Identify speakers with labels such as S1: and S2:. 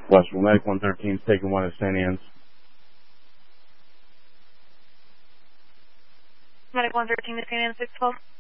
S1: Western Medic 113 is taking 1 at St. Anne's.
S2: Medic 113 to St. Anne's 612.